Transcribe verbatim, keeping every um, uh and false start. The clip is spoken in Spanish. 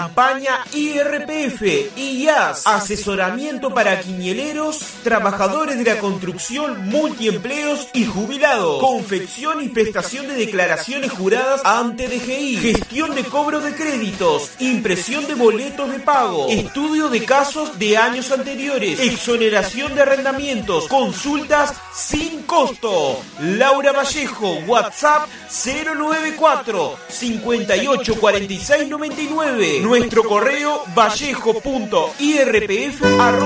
Campaña I R P F y I A S. Asesoramiento para quiñeleros, trabajadores de la construcción, multiempleos y jubilados. Confección y prestación de declaraciones juradas ante D G I. Gestión de cobro de créditos. Impresión de boletos de pago. Estudio de casos de años anteriores. Exoneración de arrendamientos. Consultas sin costo. Laura Vallejo, WhatsApp cero nueve cuatro, cincuenta y ocho, cuarenta y seis, noventa y nueve. Nuestro correo vallejo punto i r p f arroba